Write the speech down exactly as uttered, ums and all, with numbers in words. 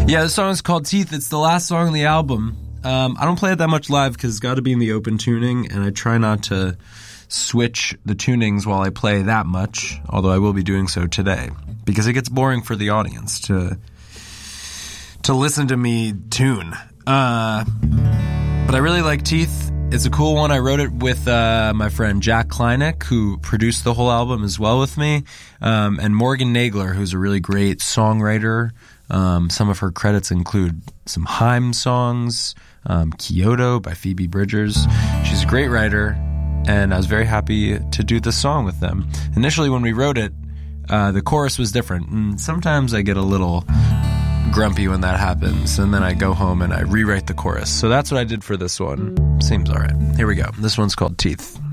Yeah, the song is called Teeth. It's the last song on the album. Um, I don't play it that much live because it's got to be in the open tuning, and I try not to switch the tunings while I play that much, although I will be doing so today, because it gets boring for the audience to to listen to me tune. Uh, but I really like Teeth. It's a cool one. I wrote it with uh, my friend Jack Kleineck, who produced the whole album as well with me, um, and Morgan Nagler, who's a really great songwriter. Um, some of her credits include some Haim songs, um, Kyoto by Phoebe Bridgers. She's a great writer, and I was very happy to do this song with them. Initially, when we wrote it, uh, the chorus was different, and sometimes I get a little grumpy when that happens, and then I go home and I rewrite the chorus. So that's what I did for this one. Seems all right. Here we go. This one's called Teeth.